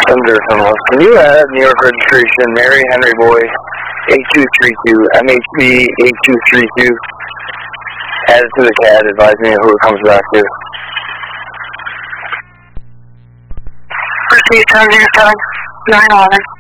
Thunder Sunwolf. Can you add New York registration, Mary Henry Boy, 8232, MHB 8232? Add it to the CAD, advise me who it comes back to. Proceed 707, 911.